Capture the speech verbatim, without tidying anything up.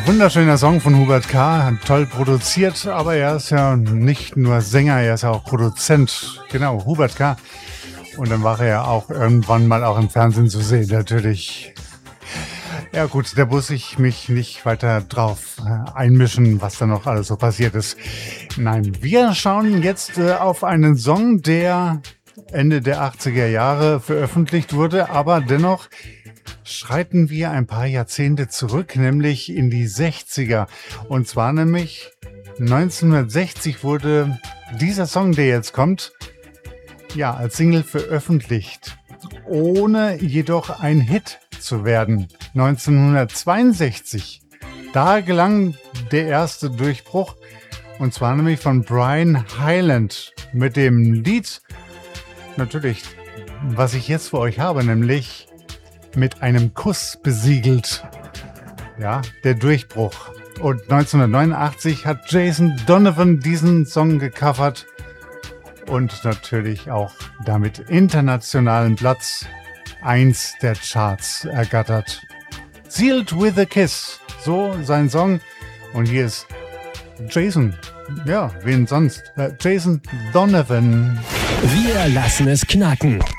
Wunderschöner Song von Hubert K., toll produziert, aber er ist ja nicht nur Sänger, er ist ja auch Produzent. Genau, Hubert K. Und dann war er ja auch irgendwann mal auch im Fernsehen zu sehen, natürlich. Ja gut, da muss ich mich nicht weiter drauf einmischen, was da noch alles so passiert ist. Nein, wir schauen jetzt äh, auf einen Song, der Ende der achtziger Jahre veröffentlicht wurde, aber dennoch schreiten wir ein paar Jahrzehnte zurück, nämlich in die sechziger. Und zwar nämlich neunzehnhundertsechzig wurde dieser Song, der jetzt kommt, ja, als Single veröffentlicht, ohne jedoch ein Hit zu werden. neunzehnhundertzweiundsechzig, da gelang der erste Durchbruch, und zwar nämlich von Brian Hyland mit dem Lied, natürlich, was ich jetzt für euch habe, nämlich Mit einem Kuss besiegelt. Ja, der Durchbruch. Und neunzehnhundertneunundachtzig hat Jason Donovan diesen Song gecovert und natürlich auch damit internationalen Platz eins der Charts ergattert. Sealed with a Kiss, so sein Song. Und hier ist Jason, ja, wen sonst? Äh, Jason Donovan. Wir lassen es knacken.